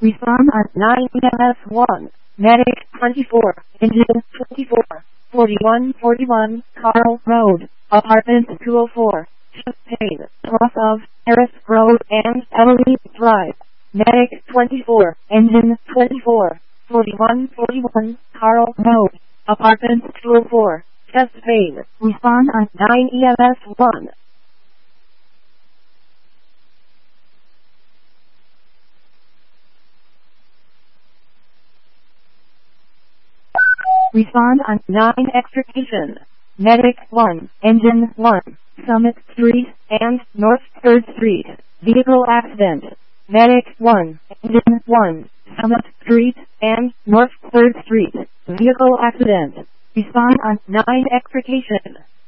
Respond on 9 EMS 1. Medic 24. Engine 24. 4141 Carl Road. Apartment 204. Champaign. Cross of Harris Road and Emily Drive. Medic 24. Engine 24. 4141 Carl Road. Apartment 204. Champaign. Respond on 9 EMS 1. Respond on 9 extrication. Medic 1, Engine 1, Summit Street and North 3rd Street. Vehicle accident. Medic 1, Engine 1, Summit Street and North 3rd Street. Vehicle accident. Respond on 9 extrication.